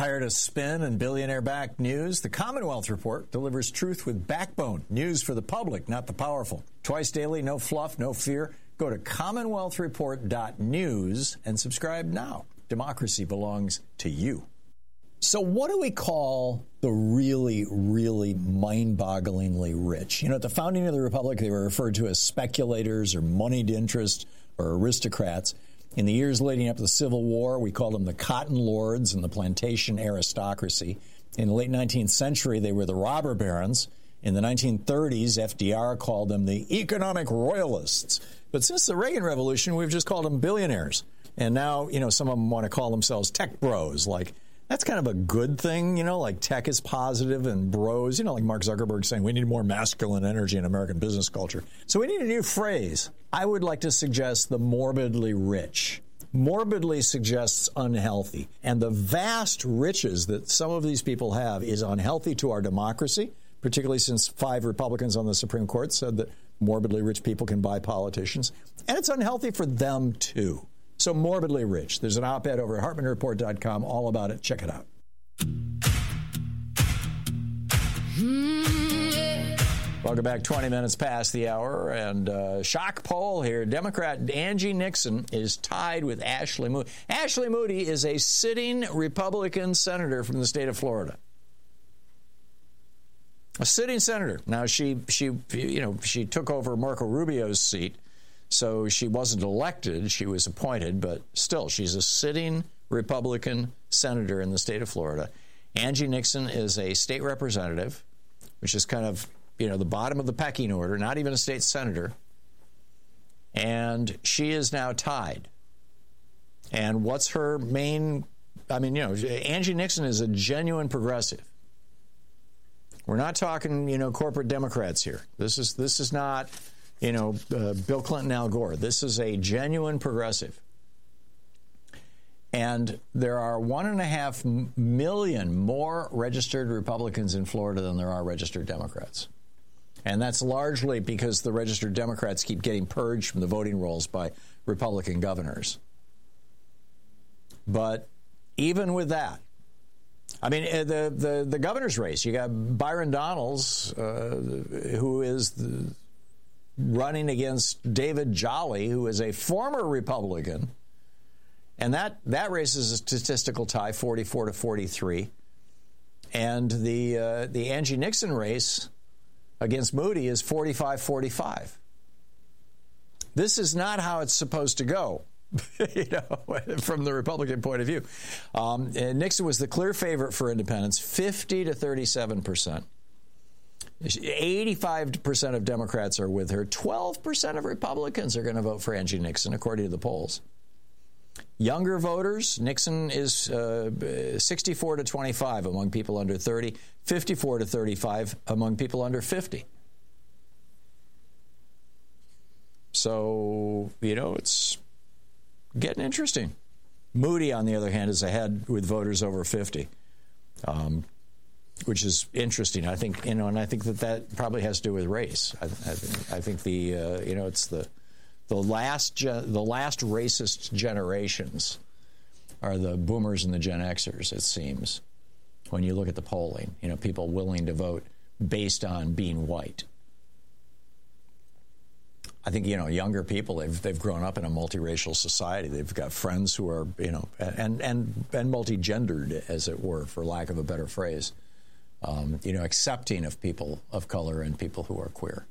Tired of spin and billionaire-backed news? The Commonwealth Report delivers truth with backbone. News for the public, not the powerful. Twice daily, no fluff, no fear. Go to commonwealthreport.news and subscribe now. Democracy belongs to you. So what do we call the really, really mind-bogglingly rich? You know, at the founding of the Republic, they were referred to as speculators or moneyed interest or aristocrats. In the years leading up to the Civil War, we called them the cotton lords and the plantation aristocracy. In the late 19th century, they were the robber barons. In the 1930s, FDR called them the economic royalists. But since the Reagan Revolution, we've just called them billionaires. And now, you know, some of them want to call themselves tech bros. Like, that's kind of a good thing, you know, like tech is positive and bros, you know, like Mark Zuckerberg saying we need more masculine energy in American business culture. So we need a new phrase. I would like to suggest the morbidly rich. Morbidly suggests unhealthy. And the vast riches that some of these people have is unhealthy to our democracy, particularly since 5 Republicans on the Supreme Court said that morbidly rich people can buy politicians. And it's unhealthy for them, too. So morbidly rich. There's an op-ed over at HartmanReport.com all about it. Check it out. Welcome back. 20 minutes past the hour. And shock poll here. Democrat Angie Nixon is tied with Ashley Moody. Ashley Moody is a sitting Republican senator from the state of Florida. A sitting senator. Now, she took over Marco Rubio's seat. So she wasn't elected, she was appointed, but still, she's a sitting Republican senator in the state of Florida. Angie Nixon is a state representative, which is kind of, you know, the bottom of the pecking order, not even a state senator. And she is now tied. And what's her main, Angie Nixon is a genuine progressive. We're not talking, you know, corporate Democrats here. This is not, Bill Clinton, Al Gore. This is a genuine progressive. And there are 1.5 million more registered Republicans in Florida than there are registered Democrats. And that's largely because the registered Democrats keep getting purged from the voting rolls by Republican governors. But even with that, I mean, the governor's race, you got Byron Donalds, who is running against David Jolly, who is a former Republican. And that race is a statistical tie, 44 to 43. And the Angie Nixon race against Moody is 45-45. This is not how it's supposed to go, from the Republican point of view. Nixon was the clear favorite for independents, 50 to 37%. 85% of Democrats are with her. 12% of Republicans are going to vote for Angie Nixon, according to the polls. Younger voters, Nixon is 64 to 25 among people under 30, 54 to 35 among people under 50. So, it's getting interesting. Moody, on the other hand, is ahead with voters over 50, which is interesting. I think, and I think that probably has to do with race. I think it's the last racist generations are the boomers and the Gen Xers, it seems, when you look at the polling. People willing to vote based on being white. I think, younger people, they've grown up in a multiracial society. They've got friends who are, and multi-gendered, as it were, for lack of a better phrase, accepting of people of color and people who are queer.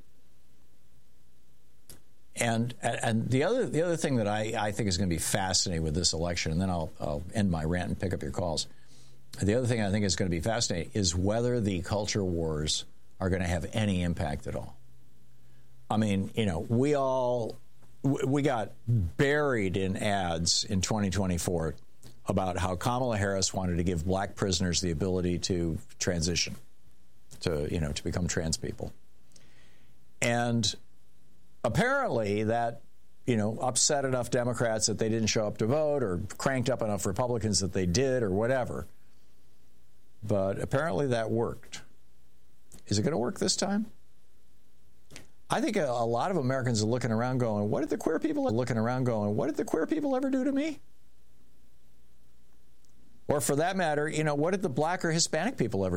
And the other thing that I think is going to be fascinating with this election, and then I'll end my rant and pick up your calls. The other thing I think is going to be fascinating is whether the culture wars are going to have any impact at all. I mean, we got buried in ads in 2024 about how Kamala Harris wanted to give black prisoners the ability to transition, to become trans people. And apparently that, upset enough Democrats that they didn't show up to vote, or cranked up enough Republicans that they did, or whatever. But apparently that worked. Is it going to work this time? I think a lot of Americans are looking around going, what did the queer people ever do to me? Or for that matter, what did the black or Hispanic people ever